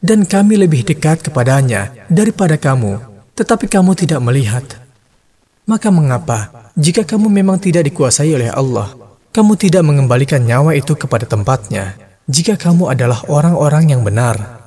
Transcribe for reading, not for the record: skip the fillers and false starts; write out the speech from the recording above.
dan kami lebih dekat kepadanya daripada kamu, tetapi kamu tidak melihat. Maka mengapa, jika kamu memang tidak dikuasai oleh Allah, kamu tidak mengembalikan nyawa itu kepada tempatnya, jika kamu adalah orang-orang yang benar?